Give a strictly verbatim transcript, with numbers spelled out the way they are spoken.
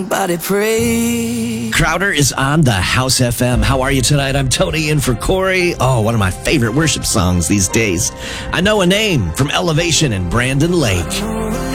Body pray. Crowder is on the House F M. How are you tonight? I'm Tony in for Corey. Oh, one of my favorite worship songs these days. I Know a Name from Elevation and Brandon Lake.